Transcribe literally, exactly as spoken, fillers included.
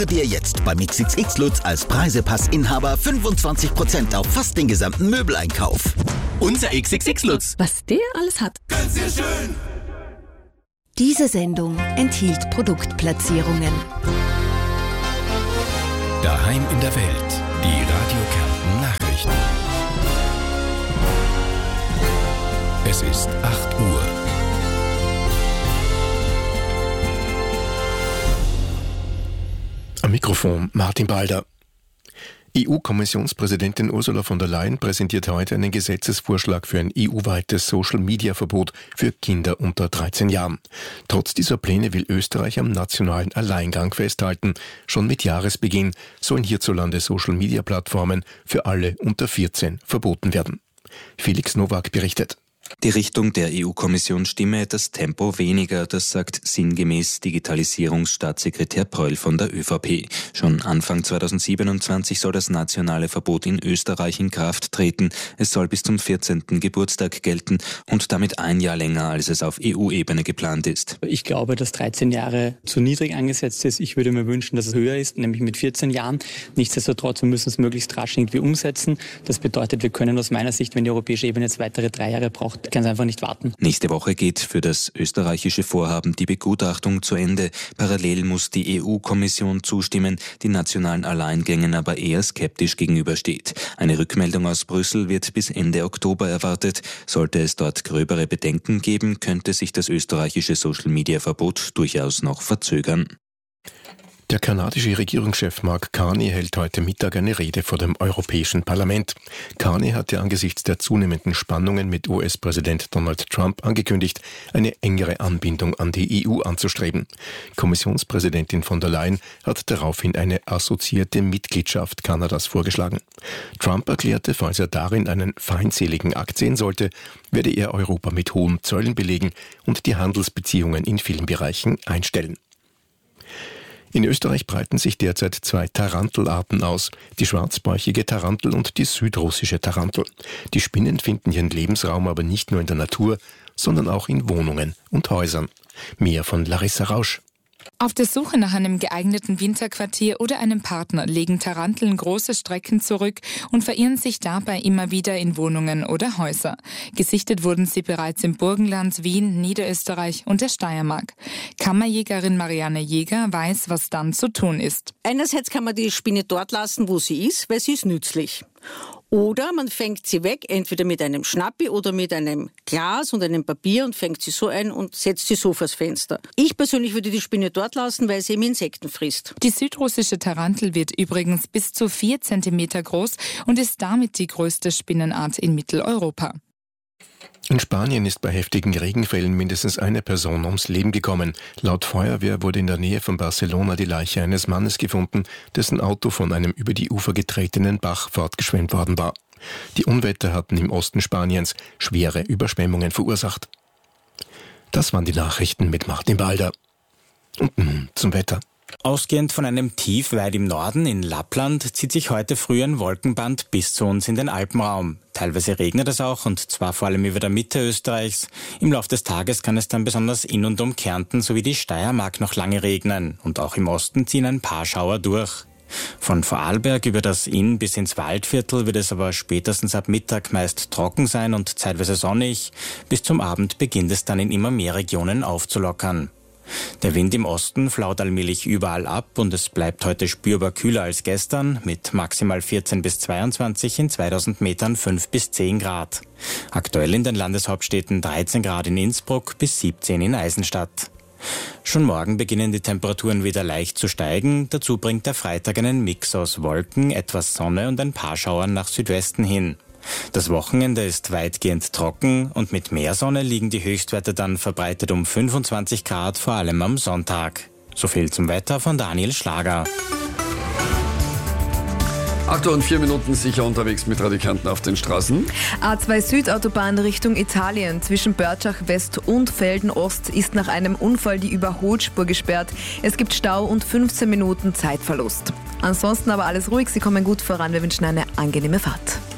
Dir jetzt beim X X X Lutz als Preisepass-Inhaber fünfundzwanzig Prozent auf fast den gesamten Möbeleinkauf. Unser X X X Lutz. Was der alles hat. Ganz sehr schön. Diese Sendung enthielt Produktplatzierungen. Daheim in der Welt. Die Radio Kärnten Nachrichten. Es ist acht Uhr. Am Mikrofon Martin Balder. E U-Kommissionspräsidentin Ursula von der Leyen präsentiert heute einen Gesetzesvorschlag für ein E U-weites Social-Media-Verbot für Kinder unter dreizehn Jahren. Trotz dieser Pläne will Österreich am nationalen Alleingang festhalten. Schon mit Jahresbeginn sollen hierzulande Social-Media-Plattformen für alle unter vierzehn verboten werden. Felix Nowak berichtet. Die Richtung der E U-Kommission stimme, das Tempo weniger, das sagt sinngemäß Digitalisierungsstaatssekretär Pröll von der ÖVP. Schon Anfang zweitausendsiebenundzwanzig soll das nationale Verbot in Österreich in Kraft treten. Es soll bis zum vierzehnten Geburtstag gelten und damit ein Jahr länger, als es auf E U-Ebene geplant ist. Ich glaube, dass dreizehn Jahre zu niedrig angesetzt ist. Ich würde mir wünschen, dass es höher ist, nämlich mit vierzehn Jahren. Nichtsdestotrotz, wir müssen es möglichst rasch irgendwie umsetzen. Das bedeutet, wir können aus meiner Sicht, wenn die europäische Ebene jetzt weitere drei Jahre braucht, kann es einfach nicht warten. Nächste Woche geht für das österreichische Vorhaben die Begutachtung zu Ende. Parallel muss die E U-Kommission zustimmen, die nationalen Alleingängen aber eher skeptisch gegenübersteht. Eine Rückmeldung aus Brüssel wird bis Ende Oktober erwartet. Sollte es dort gröbere Bedenken geben, könnte sich das österreichische Social-Media-Verbot durchaus noch verzögern. Der kanadische Regierungschef Mark Carney hält heute Mittag eine Rede vor dem Europäischen Parlament. Carney hatte angesichts der zunehmenden Spannungen mit U S-Präsident Donald Trump angekündigt, eine engere Anbindung an die E U anzustreben. Kommissionspräsidentin von der Leyen hat daraufhin eine assoziierte Mitgliedschaft Kanadas vorgeschlagen. Trump erklärte, falls er darin einen feindseligen Akt sehen sollte, werde er Europa mit hohen Zöllen belegen und die Handelsbeziehungen in vielen Bereichen einstellen. In Österreich breiten sich derzeit zwei Tarantelarten aus, die schwarzbäuchige Tarantel und die südrussische Tarantel. Die Spinnen finden ihren Lebensraum aber nicht nur in der Natur, sondern auch in Wohnungen und Häusern. Mehr von Larissa Rausch. Auf der Suche nach einem geeigneten Winterquartier oder einem Partner legen Taranteln große Strecken zurück und verirren sich dabei immer wieder in Wohnungen oder Häuser. Gesichtet wurden sie bereits im Burgenland, Wien, Niederösterreich und der Steiermark. Kammerjägerin Marianne Jäger weiß, was dann zu tun ist. Einerseits kann man die Spinne dort lassen, wo sie ist, weil sie ist nützlich. Oder man fängt sie weg, entweder mit einem Schnappi oder mit einem Glas und einem Papier und fängt sie so ein und setzt sie so vors Fenster. Ich persönlich würde die Spinne dort lassen, weil sie eben Insekten frisst. Die südrussische Tarantel wird übrigens bis zu vier Zentimeter groß und ist damit die größte Spinnenart in Mitteleuropa. In Spanien ist bei heftigen Regenfällen mindestens eine Person ums Leben gekommen. Laut Feuerwehr wurde in der Nähe von Barcelona die Leiche eines Mannes gefunden, dessen Auto von einem über die Ufer getretenen Bach fortgeschwemmt worden war. Die Unwetter hatten im Osten Spaniens schwere Überschwemmungen verursacht. Das waren die Nachrichten mit Martin Balder. Und nun zum Wetter. Ausgehend von einem Tief weit im Norden in Lappland zieht sich heute früh ein Wolkenband bis zu uns in den Alpenraum. Teilweise regnet es auch, und zwar vor allem über der Mitte Österreichs. Im Laufe des Tages kann es dann besonders in und um Kärnten sowie die Steiermark noch lange regnen. Und auch im Osten ziehen ein paar Schauer durch. Von Vorarlberg über das Inn bis ins Waldviertel wird es aber spätestens ab Mittag meist trocken sein und zeitweise sonnig. Bis zum Abend beginnt es dann in immer mehr Regionen aufzulockern. Der Wind im Osten flaut allmählich überall ab und es bleibt heute spürbar kühler als gestern mit maximal vierzehn bis zweiundzwanzig, in zweitausend Metern fünf bis zehn Grad. Aktuell in den Landeshauptstädten dreizehn Grad in Innsbruck bis siebzehn in Eisenstadt. Schon morgen beginnen die Temperaturen wieder leicht zu steigen. Dazu bringt der Freitag einen Mix aus Wolken, etwas Sonne und ein paar Schauern nach Südwesten hin. Das Wochenende ist weitgehend trocken und mit mehr Sonne liegen die Höchstwerte dann verbreitet um fünfundzwanzig Grad, vor allem am Sonntag. So viel zum Wetter von Daniel Schlager. acht Uhr und vier Minuten sicher unterwegs mit Radio Kärnten auf den Straßen. A zwei Südautobahn Richtung Italien zwischen Börtschach West und Velden Ost ist nach einem Unfall die Überholspur gesperrt. Es gibt Stau und fünfzehn Minuten Zeitverlust. Ansonsten aber alles ruhig, Sie kommen gut voran. Wir wünschen eine angenehme Fahrt.